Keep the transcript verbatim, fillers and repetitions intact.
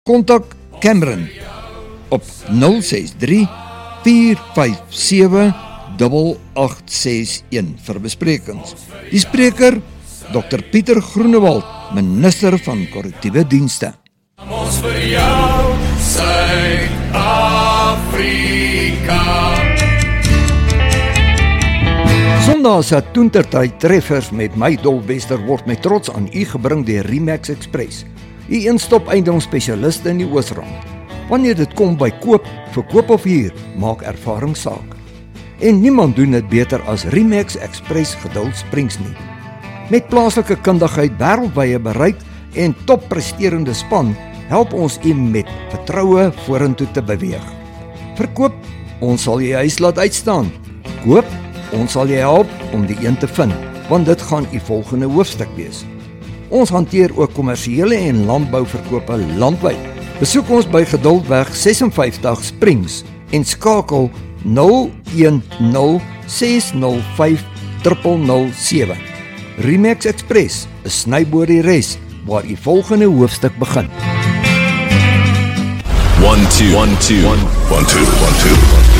Kontak Cameron op nul ses drie, vier vyf sewe, agt agt ses een vir besprekings. Die spreker, dokter Pieter Groenewald, minister van korrektiewe dienste. Ons vir jou, Suid-Afrika. Sondag se toentertyd treffers met my Dol Wester word met trots aan u gebring deur Remax Express, u een-stop eiendomsspesialiste in die Oosrand. Wanneer dit kom by koop, verkoop of huur, maak ervaring saak. En niemand doen dit beter as Remax Express Geduld Springs nie. Met plaaslike kundigheid, wêreldwye bereik en toppresterende span, help ons u met vertroue vorentoe te beweeg. Verkoop, ons sal jy huis laat uitstaan. Koop, ons sal jy help om die een te vind, want dit gaan u volgende hoofstuk wees. Ons hanteer ook kommersiële en landbouverkope landwyd. Besoek ons by Geduldweg ses en vyftig Springs en skakel nul een nul ses nul vyf nul nul sewe. Remax Express, 'n snyboor die res waar u volgende hoofstuk begin. One, two, one, two, one, one, two, one, two.